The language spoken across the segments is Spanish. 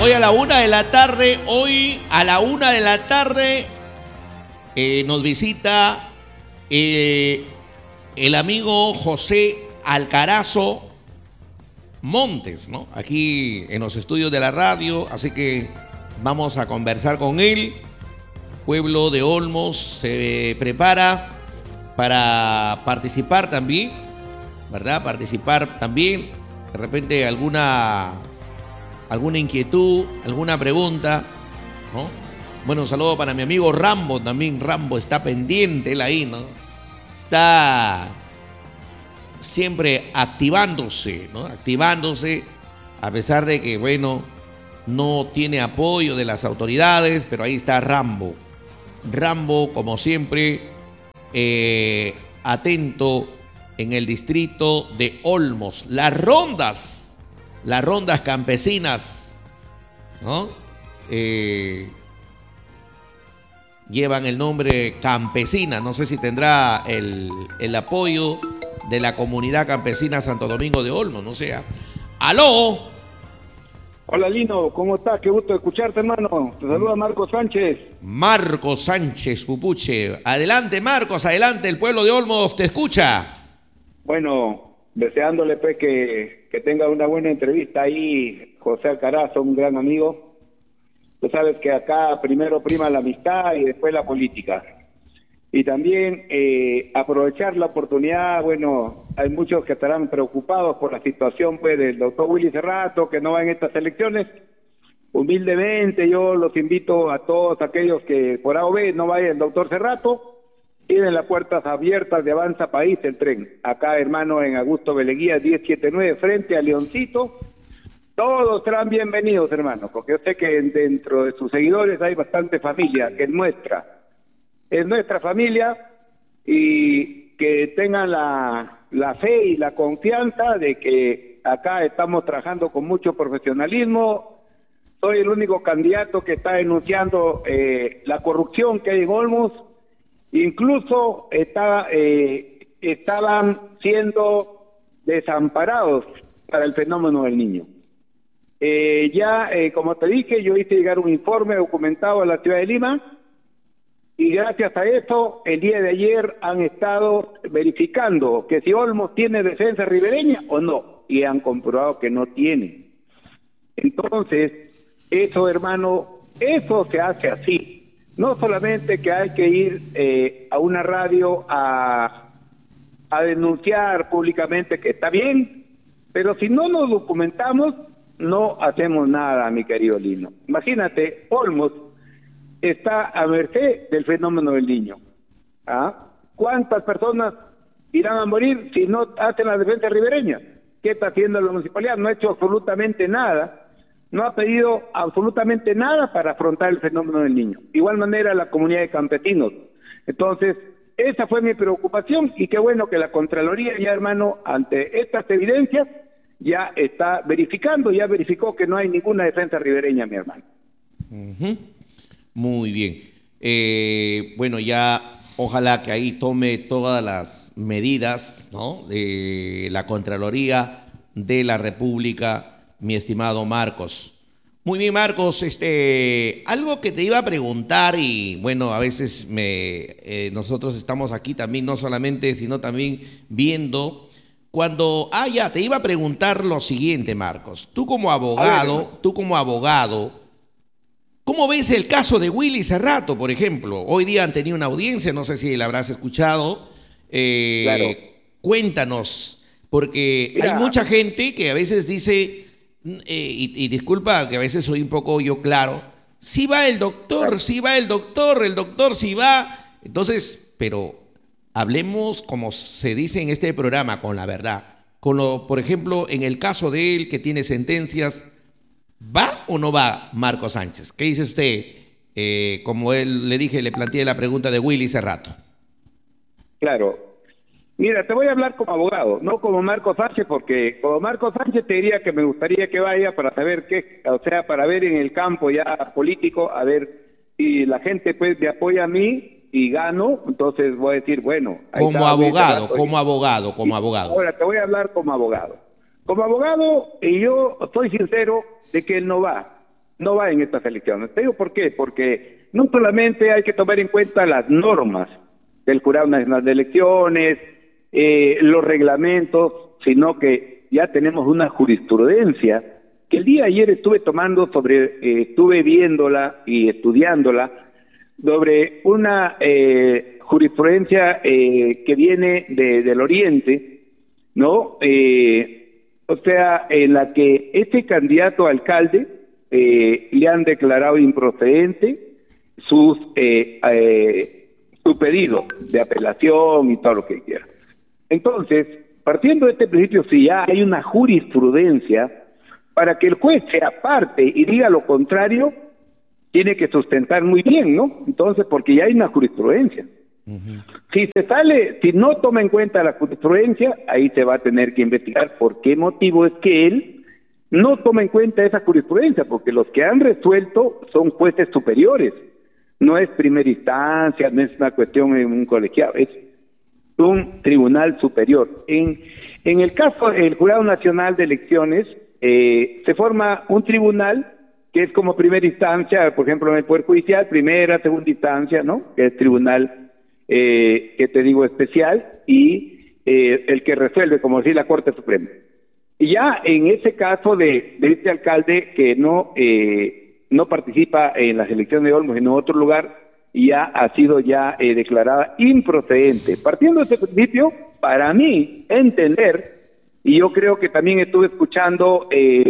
Hoy a la 1 de la tarde, nos visita el amigo José Alcarazo Montes, ¿no? Aquí en los estudios de la radio, así que vamos a conversar con él. Pueblo de Olmos se prepara para participar también, ¿verdad? De repente alguna inquietud, alguna pregunta, ¿no? Bueno, un saludo para mi amigo Rambo también. Rambo está pendiente, él ahí, ¿no? Está siempre activándose, ¿no? Activándose, a pesar de que, bueno, no tiene apoyo de las autoridades, pero ahí está Rambo. Rambo, como siempre, atento en el distrito de Olmos. Las rondas campesinas, ¿no? Llevan el nombre Campesina. No sé si tendrá el apoyo de la comunidad campesina Santo Domingo de Olmos, no sé. ¡Aló! Hola Lino, ¿cómo estás? Qué gusto escucharte, hermano. Te saluda Marcos Sánchez. Marcos Sánchez, Pupuche. Adelante, Marcos, adelante, el pueblo de Olmos te escucha. Bueno, deseándole pues que tenga una buena entrevista ahí, José Alcarazo, un gran amigo. Tú sabes que acá primero prima la amistad y después la política. Y también aprovechar la oportunidad. Bueno, hay muchos que estarán preocupados por la situación pues del doctor Willy Cerrato, que no va en estas elecciones. Humildemente yo los invito a todos aquellos que por A o B no vaya el doctor Cerrato, tienen las puertas abiertas de Avanza País, el tren. Acá, hermano, en Augusto Beleguía 1079, frente a Leoncito. Todos serán bienvenidos, hermano, porque yo sé que dentro de sus seguidores hay bastante familia, que es nuestra familia, y que tengan la fe y la confianza de que acá estamos trabajando con mucho profesionalismo. Soy el único candidato que está denunciando la corrupción que hay en Olmos. Incluso estaban siendo desamparados para el fenómeno del niño. Como te dije, yo hice llegar un informe documentado a la ciudad de Lima, y gracias a eso, el día de ayer han estado verificando que si Olmos tiene defensa ribereña o no, y han comprobado que no tiene. Entonces, eso, hermano, eso se hace así. No solamente que hay que ir a una radio a denunciar públicamente que está bien, pero si no nos documentamos, no hacemos nada, mi querido Lino. Imagínate, Olmos está a merced del fenómeno del niño. ¿Cuántas personas irán a morir si no hacen la defensa ribereña? ¿Qué está haciendo la municipalidad? No ha hecho absolutamente nada. No ha pedido absolutamente nada para afrontar el fenómeno del niño. Igual manera la comunidad de campesinos. Entonces, esa fue mi preocupación, y qué bueno que la Contraloría ya, hermano, ante estas evidencias, ya está verificando, ya verificó que no hay ninguna defensa ribereña, mi hermano. Muy bien. Bueno, ya ojalá que ahí tome todas las medidas, ¿no?, de la Contraloría de la República, mi estimado Marcos. Muy bien, Marcos, algo que te iba a preguntar, y bueno, a veces nosotros estamos aquí también, no solamente, sino también viendo. Te iba a preguntar lo siguiente, Marcos. Tú como abogado, ¿cómo ves el caso de Willy Cerrato, por ejemplo? Hoy día han tenido una audiencia, no sé si la habrás escuchado. Claro. Cuéntanos, porque hay mucha gente que a veces dice, y disculpa que a veces soy un poco yo claro, sí va el doctor, el doctor sí va. Entonces, pero hablemos, como se dice en este programa, con la verdad. Por ejemplo, en el caso de él, que tiene sentencias, ¿va o no va Marcos Sánchez? ¿Qué dice usted? Como él le dije, le planteé la pregunta de Willy Cerrato. Claro. Mira, te voy a hablar como abogado, no como Marcos Sánchez, porque como Marcos Sánchez te diría que me gustaría que vaya para saber para ver en el campo ya político, a ver si la gente pues me apoya a mí y gano. Entonces voy a decir, bueno, como abogado. Ahora te voy a hablar como abogado. Como abogado, y yo estoy sincero de que él no va. no va en estas elecciones. ¿Te digo por qué? Porque no solamente hay que tomar en cuenta las normas del Jurado Nacional de Elecciones, los reglamentos, sino que ya tenemos una jurisprudencia que el día de ayer estuve viéndola y estudiándola sobre una jurisprudencia que viene del Oriente, ¿no? O sea, en la que este candidato a alcalde le han declarado improcedente su pedido de apelación y todo lo que quiera. Entonces, partiendo de este principio, si ya hay una jurisprudencia, para que el juez se aparte y diga lo contrario, tiene que sustentar muy bien, ¿no? Entonces, porque ya hay una jurisprudencia. Si no toma en cuenta la jurisprudencia, ahí se va a tener que investigar por qué motivo es que él no toma en cuenta esa jurisprudencia, porque los que han resuelto son jueces superiores, no es primera instancia, no es una cuestión en un colegiado, es un tribunal superior. En el caso del Jurado Nacional de Elecciones, se forma un tribunal que es como primera instancia, por ejemplo en el Poder Judicial, primera, segunda instancia, ¿no? Que es tribunal, que te digo, especial, y el que resuelve, como decir, la Corte Suprema. Y ya en ese caso de este alcalde que no participa en las elecciones de Olmos en otro lugar, ya ha sido declarada improcedente. Partiendo de este principio, para mí, entender, y yo creo que también estuve escuchando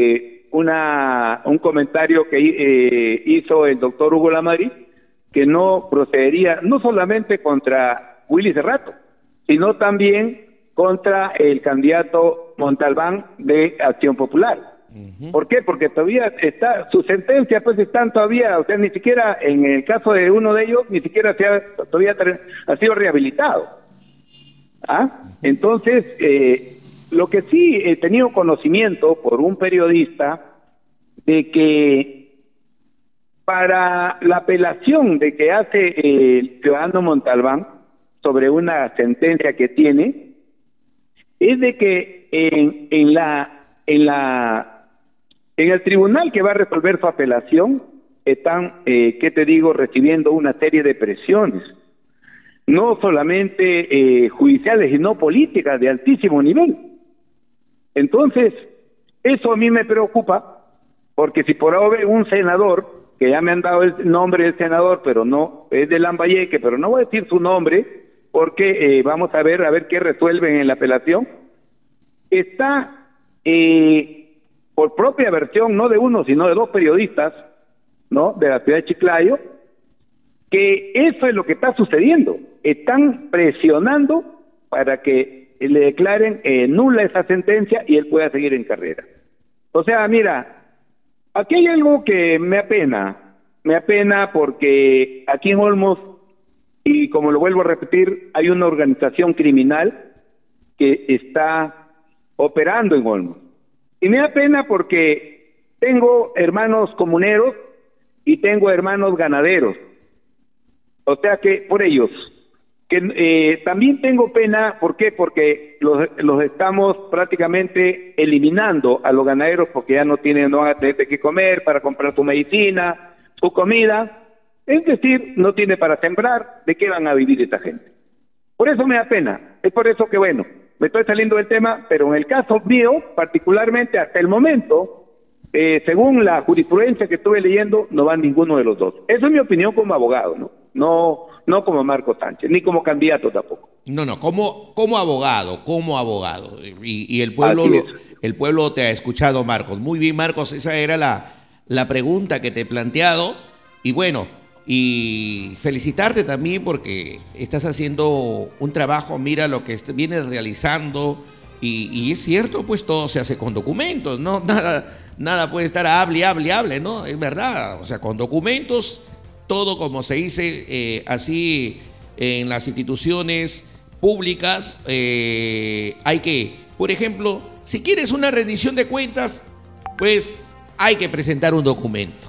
un comentario que hizo el doctor Hugo Lamadrid, que no procedería no solamente contra Willy Cerrato, sino también contra el candidato Montalbán de Acción Popular. ¿Por qué? Porque todavía sus sentencias pues están todavía, o sea, ni siquiera en el caso de uno de ellos, ni siquiera todavía ha sido rehabilitado. Entonces, lo que sí he tenido conocimiento por un periodista de que para la apelación de que hace el ciudadano Montalbán sobre una sentencia que tiene, es de que en el tribunal que va a resolver su apelación están, recibiendo una serie de presiones, no solamente judiciales, sino políticas de altísimo nivel. Entonces, eso a mí me preocupa, porque si por ahora un senador, que ya me han dado el nombre del senador, pero no, es de Lambayeque, pero no voy a decir su nombre, porque vamos a ver qué resuelven en la apelación, está, por propia versión, no de uno, sino de dos periodistas, ¿no?, de la ciudad de Chiclayo, que eso es lo que está sucediendo. Están presionando para que le declaren nula esa sentencia y él pueda seguir en carrera. O sea, mira, aquí hay algo que me apena porque aquí en Olmos, y como lo vuelvo a repetir, hay una organización criminal que está operando en Olmos. Y me da pena porque tengo hermanos comuneros y tengo hermanos ganaderos. O sea que por ellos, que también tengo pena, ¿por qué? Porque los estamos prácticamente eliminando a los ganaderos porque ya no van a tener que comer para comprar su medicina, su comida, es decir, no tiene para sembrar. ¿De qué van a vivir esta gente? Por eso me da pena, es por eso que bueno, me estoy saliendo del tema, pero en el caso mío, particularmente hasta el momento, según la jurisprudencia que estuve leyendo, no van ninguno de los dos. Esa es mi opinión como abogado, no como Marco Sánchez, ni como candidato tampoco. No, como abogado. Y el pueblo te ha escuchado, Marcos. Muy bien, Marcos, esa era la pregunta que te he planteado. Y bueno, y felicitarte también porque estás haciendo un trabajo, mira lo que vienes realizando. Y es cierto, pues todo se hace con documentos, ¿no? Nada puede estar hable, ¿no? Es verdad, o sea, con documentos, todo como se dice así en las instituciones públicas, hay que, por ejemplo, si quieres una rendición de cuentas, pues hay que presentar un documento.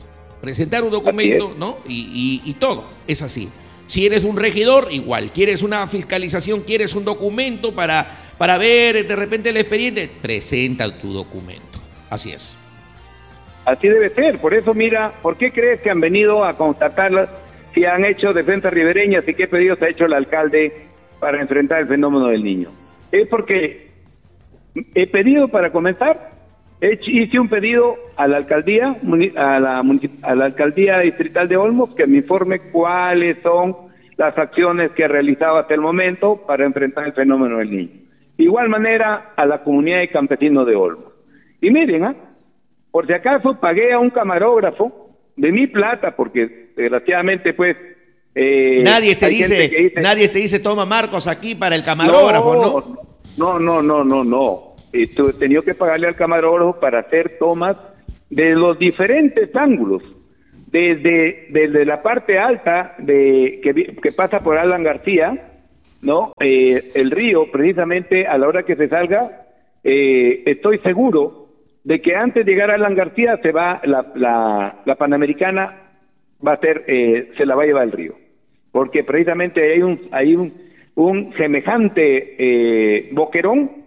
¿No? Y todo, es así. Si eres un regidor, igual, quieres una fiscalización, quieres un documento para ver de repente el expediente, presenta tu documento. Así es. Así debe ser. Por eso, mira, ¿por qué crees que han venido a constatarlas si han hecho defensas ribereñas y qué pedidos ha hecho el alcalde para enfrentar el fenómeno del Niño? Es porque he pedido, para comenzar, hice un pedido a la alcaldía, a la alcaldía distrital de Olmos, que me informe cuáles son las acciones que ha realizado hasta el momento para enfrentar el fenómeno del Niño. De igual manera, a la comunidad de campesinos de Olmos. Y miren, por si acaso pagué a un camarógrafo de mi plata, porque desgraciamente pues... nadie te dice, toma Marcos aquí para el camarógrafo, ¿no? No. He tenido que pagarle al camarógrafo para hacer tomas de los diferentes ángulos, desde la parte alta que pasa por Alan García, ¿no? El río, precisamente a la hora que se salga, estoy seguro de que antes de llegar a Alan García se va la Panamericana, va a ser, se la va a llevar el río, porque precisamente hay un semejante boquerón